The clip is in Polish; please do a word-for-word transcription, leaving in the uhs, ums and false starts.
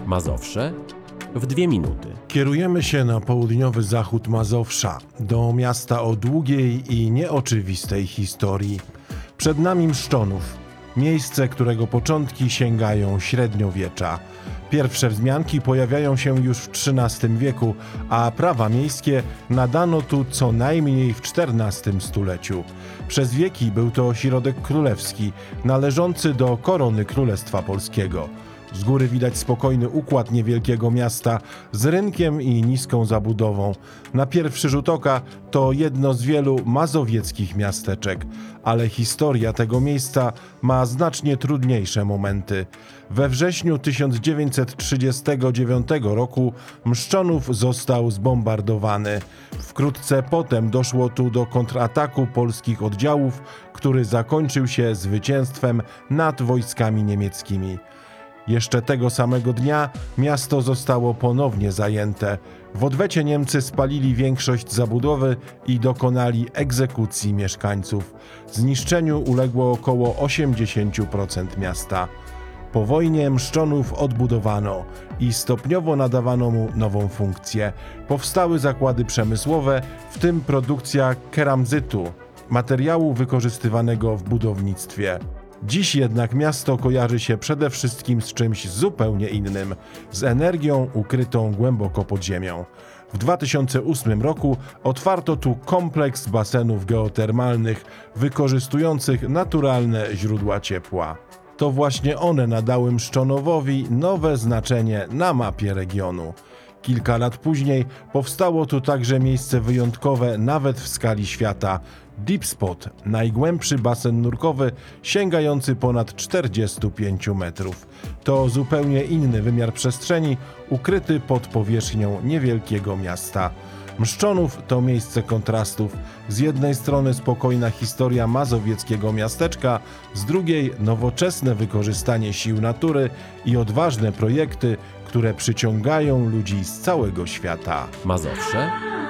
Mazowsze w dwie minuty. Kierujemy się na południowy zachód Mazowsza, do miasta o długiej i nieoczywistej historii. Przed nami Mszczonów, miejsce, którego początki sięgają średniowiecza. Pierwsze wzmianki pojawiają się już w trzynastym wieku, a prawa miejskie nadano tu co najmniej w czternastym stuleciu. Przez wieki był to ośrodek królewski, należący do korony Królestwa Polskiego. Z góry widać spokojny układ niewielkiego miasta z rynkiem i niską zabudową. Na pierwszy rzut oka to jedno z wielu mazowieckich miasteczek, ale historia tego miejsca ma znacznie trudniejsze momenty. We wrześniu tysiąc dziewięćset trzydziestego dziewiątego roku Mszczonów został zbombardowany. Wkrótce potem doszło tu do kontrataku polskich oddziałów, który zakończył się zwycięstwem nad wojskami niemieckimi. Jeszcze tego samego dnia miasto zostało ponownie zajęte. W odwecie Niemcy spalili większość zabudowy i dokonali egzekucji mieszkańców. Zniszczeniu uległo około osiemdziesiąt procent miasta. Po wojnie Mszczonów odbudowano i stopniowo nadawano mu nową funkcję. Powstały zakłady przemysłowe, w tym produkcja keramzytu, materiału wykorzystywanego w budownictwie. Dziś jednak miasto kojarzy się przede wszystkim z czymś zupełnie innym, z energią ukrytą głęboko pod ziemią. W dwa tysiące ósmym roku otwarto tu kompleks basenów geotermalnych wykorzystujących naturalne źródła ciepła. To właśnie one nadały Mszczonowowi nowe znaczenie na mapie regionu. Kilka lat później powstało tu także miejsce wyjątkowe nawet w skali świata. Deep Spot, najgłębszy basen nurkowy sięgający ponad czterdzieści pięć metrów. To zupełnie inny wymiar przestrzeni, ukryty pod powierzchnią niewielkiego miasta. Mszczonów to miejsce kontrastów. Z jednej strony spokojna historia mazowieckiego miasteczka, z drugiej nowoczesne wykorzystanie sił natury i odważne projekty, które przyciągają ludzi z całego świata. Mazowsze